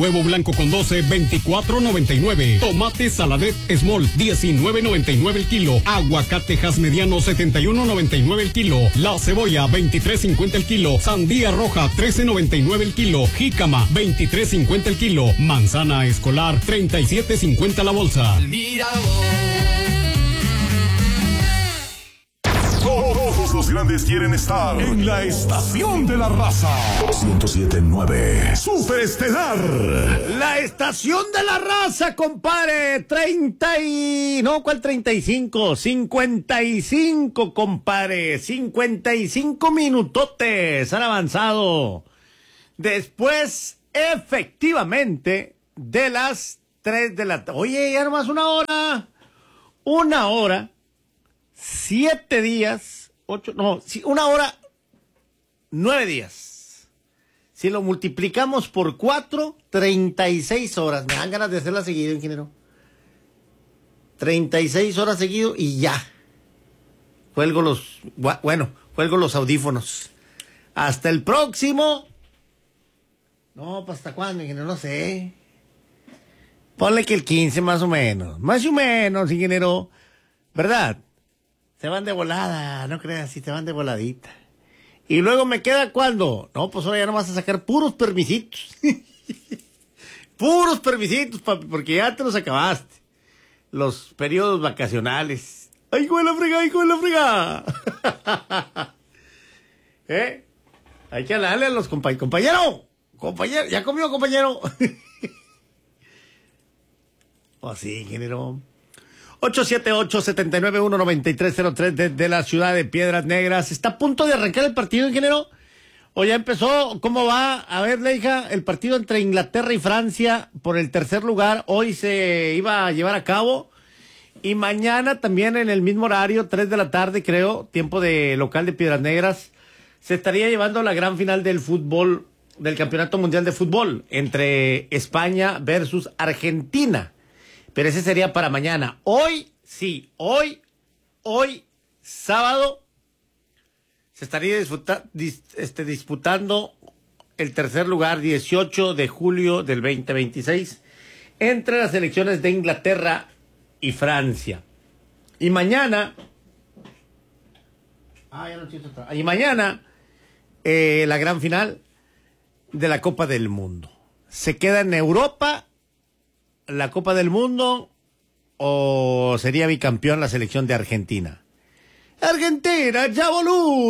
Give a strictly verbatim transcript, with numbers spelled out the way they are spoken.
Huevo blanco con doce, veinticuatro noventa y nueve. Tomate Saladet Small, diecinueve noventa y nueve el kilo. Aguacatejas mediano, setenta y uno noventa y nueve el kilo. La cebolla, veintitrés cincuenta el kilo. Sandía roja, trece noventa y nueve el kilo. Jícama, veintitrés cincuenta el kilo. Manzana escolar, treinta y siete cincuenta la bolsa. Mira Todos los grandes quieren estar en la estación de la raza. ciento siete punto nueve Superestelar. La estación de la raza, compadre. treinta y... No, ¿cuál treinta y cinco? cincuenta y cinco, compadre. cincuenta y cinco minutotes han avanzado. Después, efectivamente, de las tres de la tarde. Oye, ya nomás una hora. Una hora. Siete días. Ocho, no, una hora. Nueve días. Si lo multiplicamos por cuatro, treinta y seis horas. Me dan ganas de hacerla seguido, ingeniero. treinta y seis horas seguido y ya. Cuelgo los, bueno, cuelgo los audífonos. Hasta el próximo. No, pues hasta cuándo, ingeniero, no sé. Ponle que el quince más o menos. Más o menos, ingeniero. ¿Verdad? Se van de volada, no creas, si te van de voladita. Y luego me queda cuando, no, pues ahora ya no vas a sacar puros permisitos. Puros permisitos, papi, porque ya te los acabaste. Los periodos vacacionales. ¡Ay, hijo de la fregada, hijo de la fregada! ¿Eh? Hay que hablarle a los compañeros. ¡Compañero! ¡Compañero! ¿Ya comió, compañero? Oh, sí, ingeniero. ocho siete ocho, siete nueve uno, nueve tres cero tres de, de la ciudad de Piedras Negras. ¿Está a punto de arrancar el partido, ingeniero? ¿O ya empezó? ¿Cómo va? A ver, Leija, el partido entre Inglaterra y Francia por el tercer lugar. Hoy se iba a llevar a cabo. Y mañana también en el mismo horario, tres de la tarde, creo, tiempo de local de Piedras Negras, se estaría llevando la gran final del fútbol, del Campeonato Mundial de Fútbol, entre España versus Argentina. Pero ese sería para mañana. Hoy, sí, hoy, hoy, sábado, se estaría disputa, dis, este, disputando el tercer lugar, dieciocho de julio del veinte veintiséis, entre las selecciones de Inglaterra y Francia. Y mañana, ah, ya no entiendo otra. Y mañana, eh, la gran final de la Copa del Mundo. Se queda en Europa la Copa del Mundo, o sería bicampeón la selección de Argentina. Argentina, ya volú.